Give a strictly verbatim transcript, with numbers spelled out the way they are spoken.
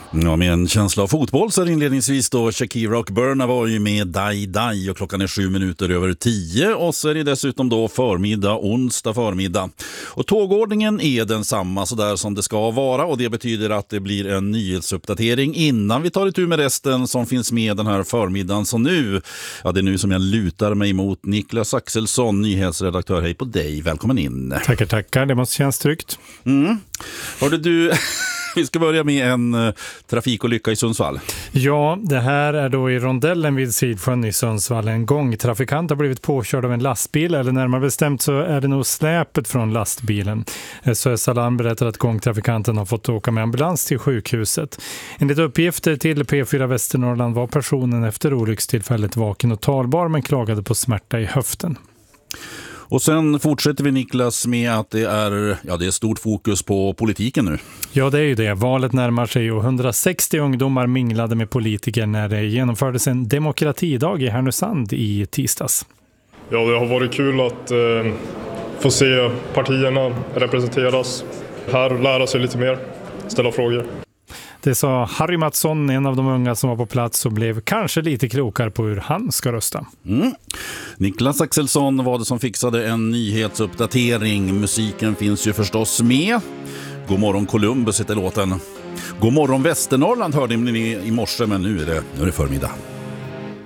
Ja, med en känsla av fotboll så är inledningsvis då Shakira och Burna var ju med Dai Dai och klockan är sju minuter över tio och så är det dessutom då förmiddag, onsdag förmiddag. Och tågordningen är den samma så där som det ska vara och det betyder att det blir en nyhetsuppdatering innan vi tar itu med resten som finns med den här förmiddagen. Så nu, ja det är nu som jag lutar mig mot Niklas Axelsson, nyhetsredaktör. Hej på dig, välkommen in. Tackar, tackar, det måste kännas tryggt. Mm. Hörde du... Vi ska börja med en uh, trafikolycka i Sundsvall. Ja, det här är då i rondellen vid Sidsjön i Sundsvall. En gångtrafikant har blivit påkörd av en lastbil, eller närmare bestämt så är det nog släpet från lastbilen. S O S Alarm berättar att gångtrafikanten har fått åka med ambulans till sjukhuset. Enligt uppgifter till P fyra Västernorrland var personen efter olyckstillfället vaken och talbar men klagade på smärta i höften. Och sen fortsätter vi Niklas med att det är, ja, det är stort fokus på politiken nu. Ja, det är ju det. Valet närmar sig och hundrasextio ungdomar minglade med politiker när det genomfördes en demokratidag i Härnösand i tisdags. Ja, det har varit kul att eh, få se partierna representeras här, lära sig lite mer, ställa frågor. Det sa Harry Mattsson, en av de unga som var på plats och blev kanske lite klokare på hur han ska rösta. Mm. Niklas Axelsson var det som fixade en nyhetsuppdatering. Musiken finns ju förstås med. God morgon Columbus heter låten. God morgon Västernorrland hörde ni i morse, men nu är det, nu är det förmiddag.